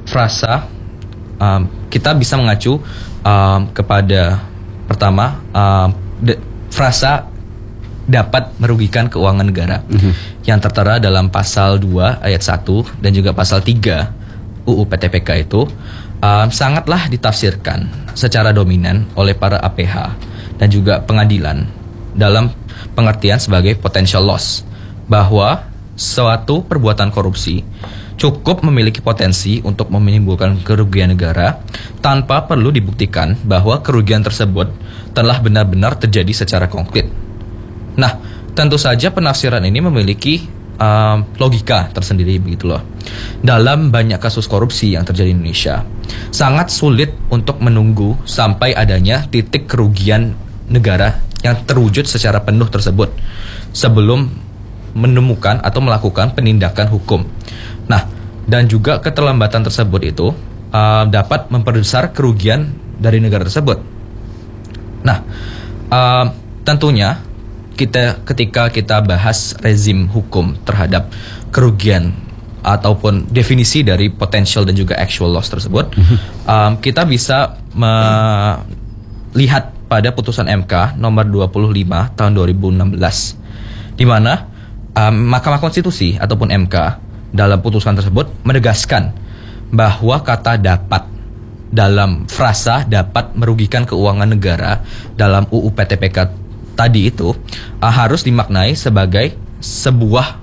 frasa kita bisa mengacu kepada pertama frasa dapat merugikan keuangan negara yang tertera dalam pasal 2 ayat 1 dan juga pasal 3 UU PTPK itu sangatlah ditafsirkan secara dominan oleh para APH dan juga pengadilan dalam pengertian sebagai potential loss, bahwa suatu perbuatan korupsi cukup memiliki potensi untuk menimbulkan kerugian negara tanpa perlu dibuktikan bahwa kerugian tersebut telah benar-benar terjadi secara konkret. Nah, tentu saja penafsiran ini memiliki logika tersendiri begitu loh. Dalam banyak kasus korupsi yang terjadi di Indonesia, sangat sulit untuk menunggu sampai adanya titik kerugian negara yang terwujud secara penuh tersebut sebelum menemukan atau melakukan penindakan hukum. Nah, dan juga keterlambatan tersebut itu dapat memperbesar kerugian dari negara tersebut. Nah, tentunya ketika kita bahas rezim hukum terhadap kerugian ataupun definisi dari potential dan juga actual loss tersebut, kita bisa melihat pada putusan MK nomor 25 tahun 2016, di mana Mahkamah Konstitusi ataupun MK dalam putusan tersebut menegaskan bahwa kata dapat dalam frasa dapat merugikan keuangan negara dalam UU PTPK tadi itu harus dimaknai sebagai sebuah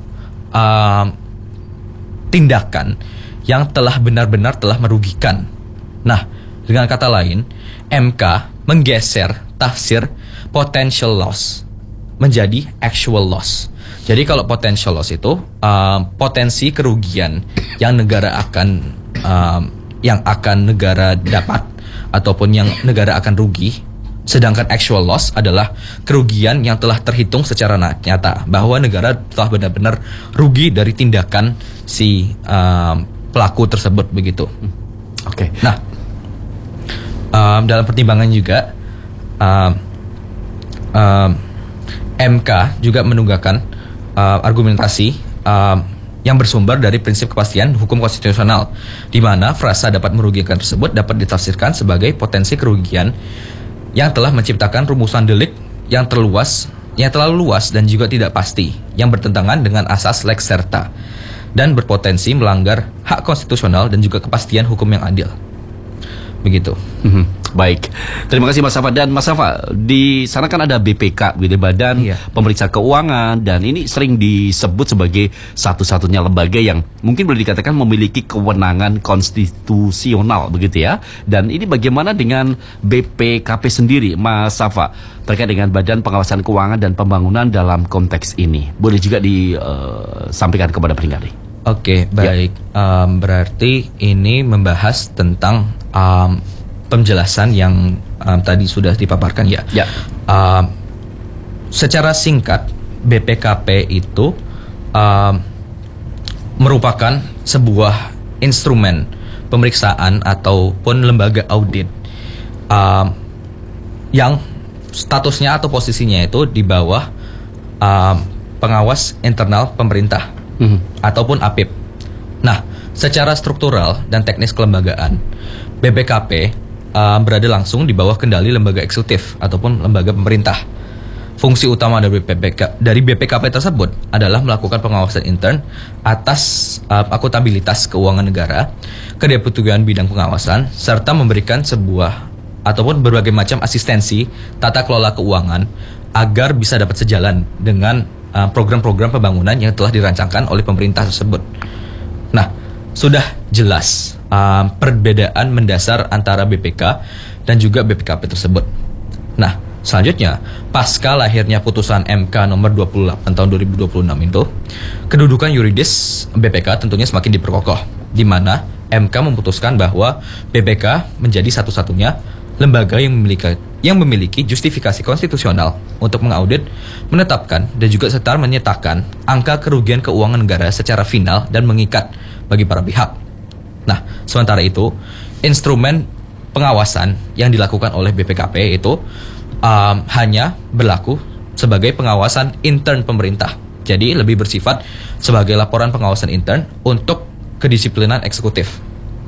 tindakan yang telah benar-benar telah merugikan. Nah, dengan kata lain, MK menggeser tafsir potential loss menjadi actual loss. Jadi kalau potential loss itu potensi kerugian yang negara akan negara dapat ataupun yang negara akan rugi. Sedangkan actual loss adalah kerugian yang telah terhitung secara nyata bahwa negara telah benar-benar rugi dari tindakan si pelaku tersebut begitu. Oke. Nah, dalam pertimbangan juga MK juga menunggakan argumentasi yang bersumber dari prinsip kepastian hukum konstitusional, di mana frasa dapat merugikan tersebut dapat ditafsirkan sebagai potensi kerugian yang telah menciptakan rumusan delik yang terlalu luas dan juga tidak pasti, yang bertentangan dengan asas lex serta dan berpotensi melanggar hak konstitusional dan juga kepastian hukum yang adil. Begitu. Baik, terima kasih Mas Safa. Dan Mas Safa, di sana kan ada BPK, Badan Pemeriksa Keuangan, dan ini sering disebut sebagai satu-satunya lembaga yang mungkin boleh dikatakan memiliki kewenangan konstitusional, begitu ya. Dan ini bagaimana dengan BPKP sendiri, Mas Safa, terkait dengan Badan Pengawasan Keuangan dan Pembangunan dalam konteks ini? Boleh juga disampaikan kepada pendengar. Oke, baik. Berarti ini membahas tentang penjelasan yang tadi sudah dipaparkan ya. Secara singkat, BPKP itu merupakan sebuah instrumen pemeriksaan ataupun lembaga audit yang statusnya atau posisinya itu di bawah pengawas internal pemerintah ataupun APIP. Nah, secara struktural dan teknis kelembagaan, BPKP berada langsung di bawah kendali lembaga eksekutif ataupun lembaga pemerintah. Fungsi utama dari BPKP tersebut adalah melakukan pengawasan intern atas akuntabilitas keuangan negara, kedeputian bidang pengawasan, serta memberikan sebuah ataupun berbagai macam asistensi tata kelola keuangan agar bisa dapat sejalan dengan program-program pembangunan yang telah dirancangkan oleh pemerintah tersebut. Nah, sudah jelas perbedaan mendasar antara BPK dan juga BPKP tersebut. Nah, selanjutnya, pasca lahirnya putusan MK nomor 28 tahun 2026 itu, kedudukan yuridis BPK tentunya semakin diperkokoh, di mana MK memutuskan bahwa BPK menjadi satu-satunya lembaga yang memiliki justifikasi konstitusional untuk mengaudit, menetapkan, dan juga serta menyatakan angka kerugian keuangan negara secara final dan mengikat bagi para pihak. Nah, sementara itu, instrumen pengawasan yang dilakukan oleh BPKP itu hanya berlaku sebagai pengawasan intern pemerintah. Jadi lebih bersifat sebagai laporan pengawasan intern untuk kedisiplinan eksekutif.